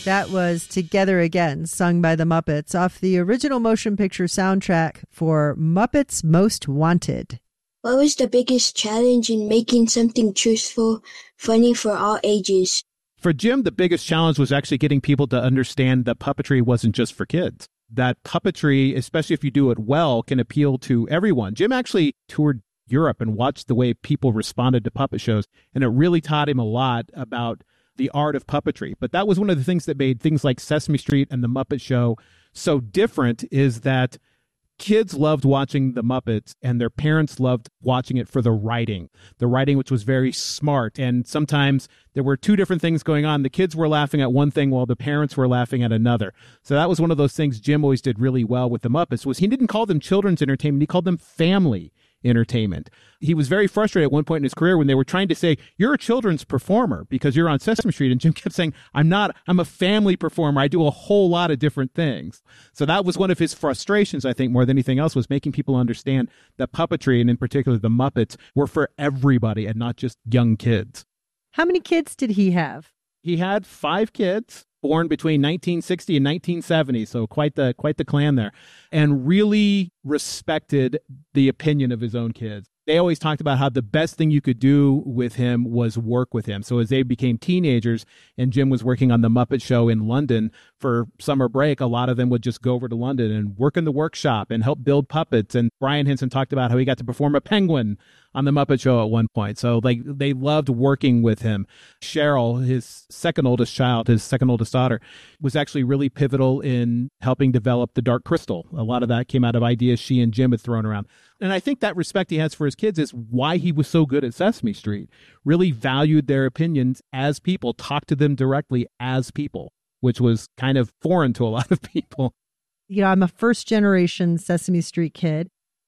That was Together Again, sung by the Muppets off the original motion picture soundtrack for Muppets Most Wanted. What was the biggest challenge in making something truthful, funny for all ages? For Jim, the biggest challenge was actually getting people to understand that puppetry wasn't just for kids. That puppetry, especially if you do it well, can appeal to everyone. Jim actually toured Europe and watched the way people responded to puppet shows, and it really taught him a lot about the art of puppetry. But that was one of the things that made things like Sesame Street and The Muppet Show so different, is that kids loved watching The Muppets and their parents loved watching it for the writing which was very smart. And sometimes there were two different things going on. The kids were laughing at one thing while the parents were laughing at another. So that was one of those things Jim always did really well with The Muppets, was he didn't call them children's entertainment. He called them family entertainment. He was very frustrated at one point in his career when they were trying to say, you're a children's performer because you're on Sesame Street. And Jim kept saying, I'm not. I'm a family performer. I do a whole lot of different things. So that was one of his frustrations, I think, more than anything else, was making people understand that puppetry, and in particular the Muppets, were for everybody and not just young kids. How many kids did he have? He had 5 kids, born between 1960 and 1970, so quite the clan there, and really respected the opinion of his own kids. They always talked about how the best thing you could do with him was work with him. So as they became teenagers and Jim was working on The Muppet Show in London for summer break, a lot of them would just go over to London and work in the workshop and help build puppets. And Brian Henson talked about how he got to perform a penguin on The Muppet Show at one point. So they loved working with him. Cheryl, his second oldest daughter, was actually really pivotal in helping develop the Dark Crystal. A lot of that came out of ideas she and Jim had thrown around. And I think that respect he has for his kids is why he was so good at Sesame Street. Really valued their opinions as people, talked to them directly as people, which was kind of foreign to a lot of people. You know, I'm a first generation Sesame Street kid.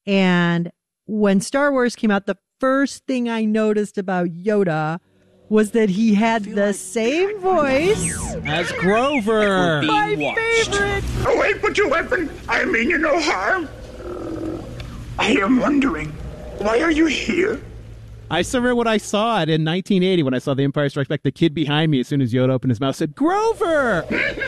And when Star Wars came out, the first thing I noticed about Yoda was that he had the same voice as Grover. My favorite. Away, put your weapon. I mean you no harm. I am wondering, why are you here? I still remember when I saw it in 1980, when I saw The Empire Strikes Back, the kid behind me, as soon as Yoda opened his mouth, said, Grover!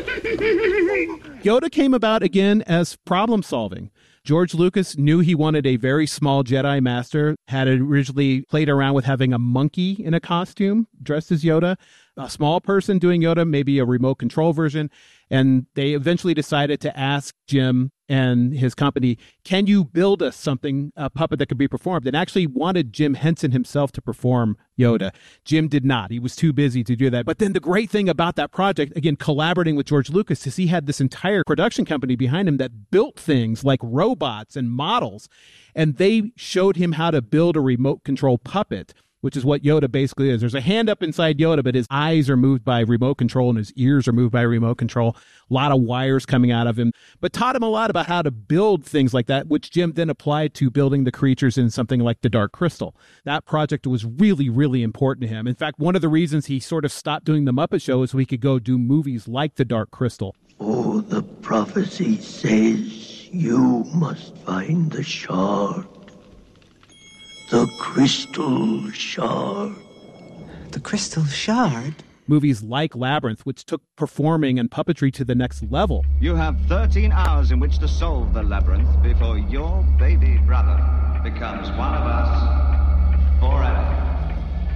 Yoda came about again as problem solving. George Lucas knew he wanted a very small Jedi Master, had originally played around with having a monkey in a costume dressed as Yoda, a small person doing Yoda, maybe a remote control version. And they eventually decided to ask Jim and his company, can you build us something, a puppet that could be performed? And actually wanted Jim Henson himself to perform Yoda. Jim did not. He was too busy to do that. But then the great thing about that project, again, collaborating with George Lucas, is he had this entire production company behind him that built things like robots and models. And they showed him how to build a remote control puppet, which is what Yoda basically is. There's a hand up inside Yoda, but his eyes are moved by remote control and his ears are moved by remote control. A lot of wires coming out of him, but taught him a lot about how to build things like that, which Jim then applied to building the creatures in something like the Dark Crystal. That project was really, really important to him. In fact, one of the reasons he sort of stopped doing The Muppet Show is so he could go do movies like the Dark Crystal. Oh, the prophecy says you must find the shard. The crystal shard. The crystal shard? Movies like Labyrinth, which took performing and puppetry to the next level. You have 13 hours in which to solve the labyrinth before your baby brother becomes one of us forever.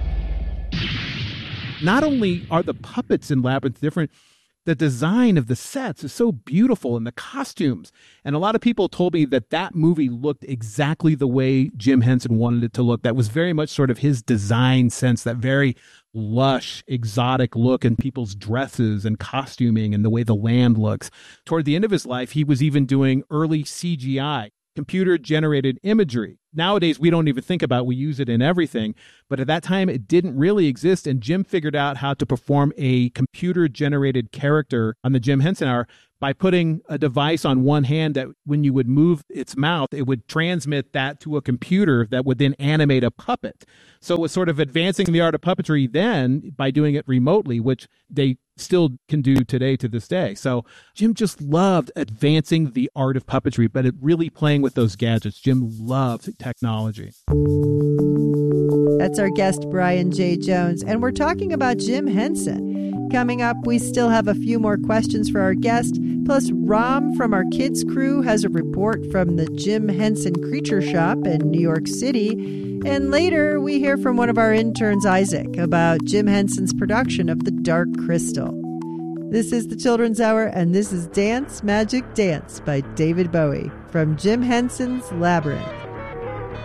Not only are the puppets in Labyrinth different, the design of the sets is so beautiful, and the costumes. And a lot of people told me that that movie looked exactly the way Jim Henson wanted it to look. That was very much sort of his design sense, that very lush, exotic look in people's dresses and costuming and the way the land looks. Toward the end of his life, he was even doing early CGI, computer-generated imagery. Nowadays, we don't even think about it. We use it in everything. But at that time, it didn't really exist. And Jim figured out how to perform a computer-generated character on the Jim Henson Hour by putting a device on one hand that when you would move its mouth, it would transmit that to a computer that would then animate a puppet. So it was sort of advancing the art of puppetry then by doing it remotely, which they still can do today to this day. So Jim just loved advancing the art of puppetry, but it really playing with those gadgets. Jim loved technology. That's our guest, Brian J. Jones, and we're talking about Jim Henson. Coming up, we still have a few more questions for our guest. Plus, Ram from our kids crew has a report from the Jim Henson Creature Shop in New York City. And later, we hear from one of our interns, Isaac, about Jim Henson's production of The Dark Crystal. This is the Children's Hour, and this is Dance Magic Dance by David Bowie from Jim Henson's Labyrinth.